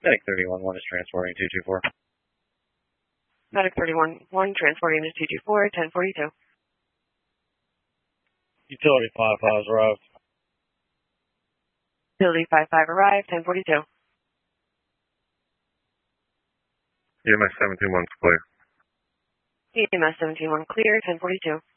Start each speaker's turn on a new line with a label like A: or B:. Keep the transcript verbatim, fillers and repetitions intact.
A: Medic thirty-one one is transporting two two four.
B: Medic thirty-one one transporting to two two four, ten forty-two.
A: Utility five five has arrived.
B: Utility five five arrived, ten forty-two.
C: E M S seventeen one is clear.
B: E M S seventeen one clear, ten forty-two.